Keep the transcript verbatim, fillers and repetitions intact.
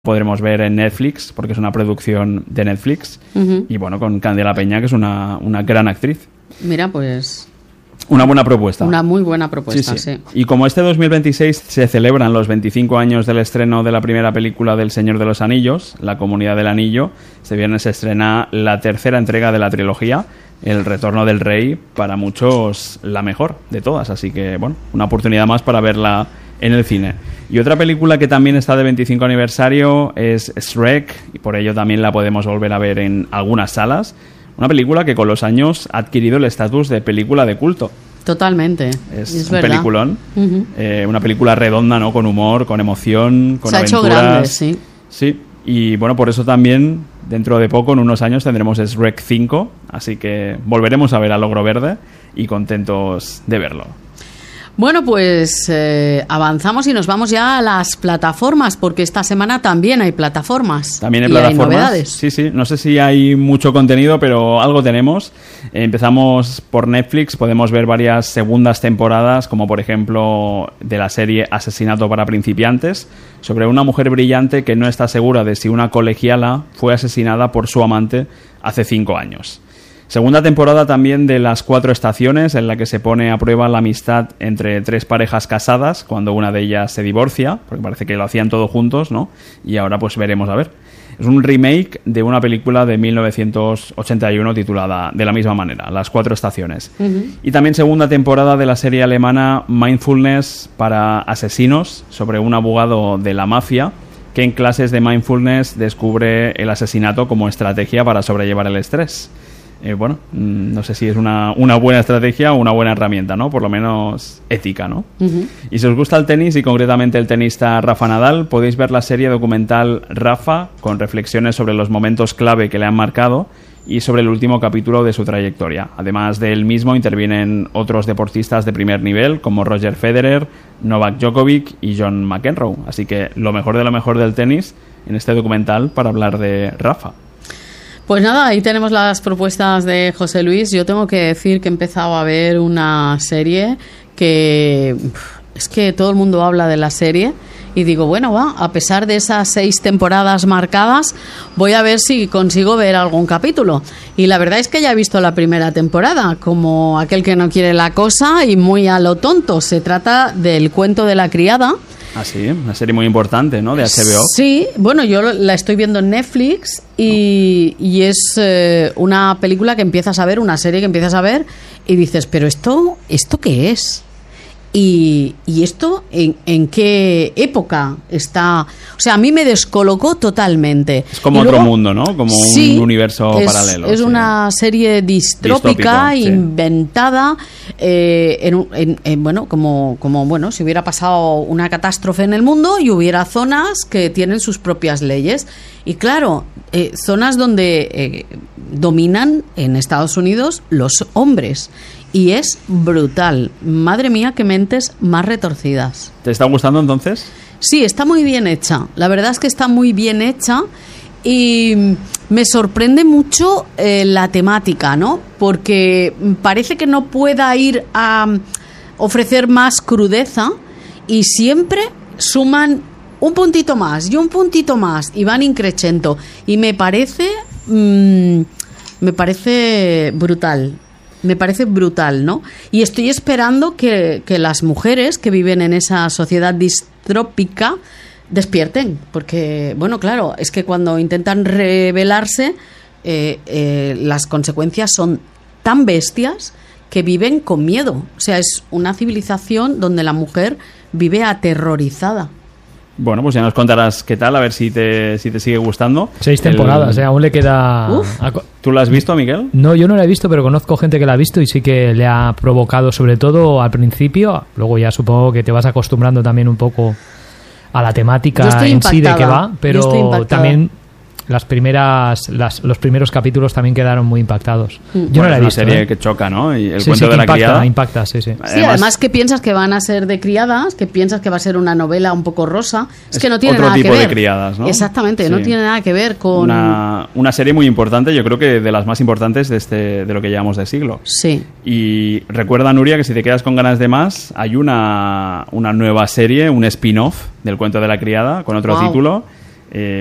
podremos ver en Netflix, porque es una producción de Netflix. Uh-huh. Y bueno, con Candela Peña, que es una, una gran actriz. Mira, pues... Una buena propuesta. Una muy buena propuesta, sí, sí. sí. Y como este dos mil veintiséis se celebran los veinticinco años del estreno de la primera película del Señor de los Anillos, La Comunidad del Anillo, este viernes se estrena la tercera entrega de la trilogía, El Retorno del Rey, para muchos la mejor de todas. Así que, bueno, una oportunidad más para verla en el cine. Y otra película que también está de veinticinco aniversario es Shrek, y por ello también la podemos volver a ver en algunas salas. Una película que con los años ha adquirido el estatus de película de culto. Totalmente. Es, es un verdad. peliculón. Uh-huh. Eh, una película redonda, ¿no? Con humor, con emoción, con Se aventuras. ha hecho grande, sí. Sí. Y bueno, por eso también, dentro de poco, en unos años, tendremos Shrek cinco. Así que volveremos a ver al Ogro Verde y contentos de verlo. Bueno, pues eh, avanzamos y nos vamos ya a las plataformas, porque esta semana también hay plataformas. También hay y plataformas. Hay novedades. Sí, sí. No sé si hay mucho contenido, pero algo tenemos. Eh, empezamos por Netflix. Podemos ver varias segundas temporadas, como por ejemplo de la serie Asesinato para principiantes, sobre una mujer brillante que no está segura de si una colegiala fue asesinada por su amante hace cinco años. Segunda temporada también de Las Cuatro Estaciones, en la que se pone a prueba la amistad entre tres parejas casadas cuando una de ellas se divorcia, porque parece que lo hacían todo juntos, ¿no? Y ahora pues veremos a ver. Es un remake de una película de mil novecientos ochenta y uno titulada de la misma manera, Las Cuatro Estaciones. Uh-huh. Y también segunda temporada de la serie alemana Mindfulness para asesinos, sobre un abogado de la mafia que en clases de mindfulness descubre el asesinato como estrategia para sobrellevar el estrés. Eh, bueno, no sé si es una, una buena estrategia o una buena herramienta, ¿no? Por lo menos ética, ¿no? Uh-huh. Y si os gusta el tenis y concretamente el tenista Rafa Nadal, podéis ver la serie documental Rafa, con reflexiones sobre los momentos clave que le han marcado y sobre el último capítulo de su trayectoria. Además del mismo intervienen otros deportistas de primer nivel como Roger Federer, Novak Djokovic y John McEnroe. Así que lo mejor de lo mejor del tenis en este documental para hablar de Rafa. Pues nada, ahí tenemos las propuestas de José Luis. Yo tengo que decir que he empezado a ver una serie que... Es que todo el mundo habla de la serie y digo, bueno, va, a pesar de esas seis temporadas marcadas, voy a ver si consigo ver algún capítulo. Y la verdad es que ya he visto la primera temporada, como aquel que no quiere la cosa y muy a lo tonto. Se trata del Cuento de la Criada. Ah, sí, una serie muy importante, ¿no? De H B O. Sí, bueno, yo la estoy viendo en Netflix y, y es eh, una película que empiezas a ver, una serie que empiezas a ver y dices, pero esto, ¿esto qué es? Y, y esto, ¿en, ¿en qué época está? O sea, a mí me descolocó totalmente. Es como y otro luego, mundo, ¿no? Como sí, un universo es, paralelo. Es sí. una serie distrópica, Distópico, inventada, sí. eh, en, en, en, bueno, como, como bueno, si hubiera pasado una catástrofe en el mundo y hubiera zonas que tienen sus propias leyes. Y claro, eh, zonas donde eh, dominan en Estados Unidos los hombres. Y es brutal. Madre mía, qué mentes más retorcidas. ¿Te está gustando entonces? Sí, está muy bien hecha. La verdad es que está muy bien hecha y me sorprende mucho eh, la temática, ¿no? Porque parece que no pueda ir a ofrecer más crudeza y siempre suman un puntito más y un puntito más y van increchendo. Y me parece, mmm, me parece brutal. Me parece brutal, ¿no? Y estoy esperando que, que las mujeres que viven en esa sociedad distrópica despierten, porque, bueno, claro, es que cuando intentan rebelarse, eh, eh, las consecuencias son tan bestias que viven con miedo. O sea, es una civilización donde la mujer vive aterrorizada. Bueno, pues ya nos contarás qué tal, a ver si te, si te sigue gustando. Seis temporadas, El... eh, aún le queda... Uf. ¿Tú la has visto, Miguel? No, yo no la he visto, pero conozco gente que la ha visto y sí que le ha provocado, sobre todo al principio. Luego ya supongo que te vas acostumbrando también un poco a la temática en impactada. sí de qué va, pero también las primeras las, los primeros capítulos también quedaron muy impactados. Mm. Yo Bueno, no la he es visto. una serie ¿eh? que choca, ¿no? Y el sí, cuento sí, de la impacta, criada. impacta, sí, sí. Sí, además que piensas que van a ser de criadas, que piensas que va a ser una novela un poco rosa. Es, Es que no tiene otro nada que tipo ver. de criadas, ¿no? Exactamente, Sí. no tiene nada que ver con... Una, una serie muy importante, yo creo que de las más importantes de, este, de lo que llevamos de siglo. Sí. Y recuerda, Nuria, que si te quedas con ganas de más, hay una, una nueva serie, un spin-off del cuento de la criada, con otro Wow. título, eh,